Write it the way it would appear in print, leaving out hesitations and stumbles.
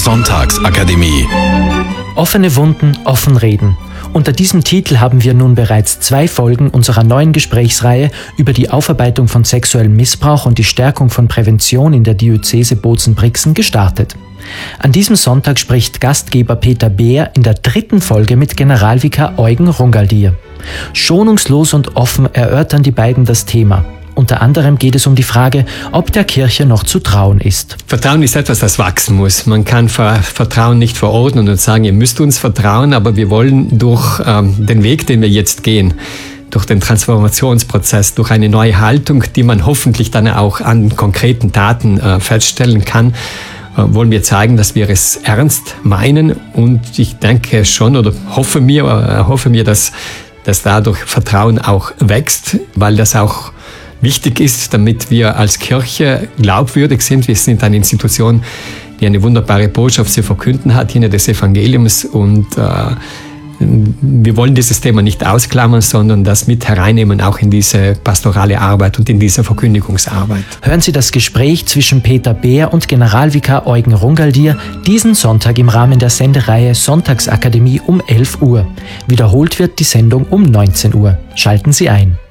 Sonntagsakademie. Offene Wunden, offen reden. Unter diesem Titel haben wir nun bereits 2 Folgen unserer neuen Gesprächsreihe über die Aufarbeitung von sexuellem Missbrauch und die Stärkung von Prävention in der Diözese Bozen-Brixen gestartet. An diesem Sonntag spricht Gastgeber Peter Beer in der 3. Folge mit Generalvikar Eugen Rungaldier. Schonungslos und offen erörtern die beiden das Thema. Unter anderem geht es um die Frage, ob der Kirche noch zu trauen ist. Vertrauen ist etwas, das wachsen muss. Man kann Vertrauen nicht verordnen und sagen, ihr müsst uns vertrauen, aber wir wollen durch den Weg, den wir jetzt gehen, durch den Transformationsprozess, durch eine neue Haltung, die man hoffentlich dann auch an konkreten Taten feststellen kann, wollen wir zeigen, dass wir es ernst meinen. Und ich denke schon oder hoffe mir, dass dadurch Vertrauen auch wächst, weil das auch wichtig ist, damit wir als Kirche glaubwürdig sind. Wir sind eine Institution, die eine wunderbare Botschaft zu verkünden hat, jene des Evangeliums. Und wir wollen dieses Thema nicht ausklammern, sondern das mit hereinnehmen, auch in diese pastorale Arbeit und in diese Verkündigungsarbeit. Hören Sie das Gespräch zwischen Peter Beer und Generalvikar Eugen Rungaldier diesen Sonntag im Rahmen der Sendereihe Sonntagsakademie um 11 Uhr. Wiederholt wird die Sendung um 19 Uhr. Schalten Sie ein.